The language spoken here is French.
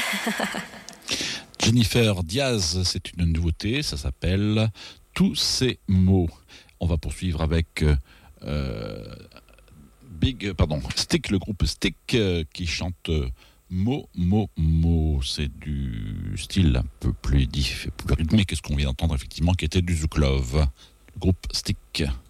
Jennifer Diaz, c'est une nouveauté, ça s'appelle Tous ces mots. On va poursuivre avec Stick, le groupe Stick qui chante Mot, mot, mot. C'est du style un peu plus rythmé que ce qu'on vient d'entendre effectivement, qui était du Zouk Love. Le groupe Stick.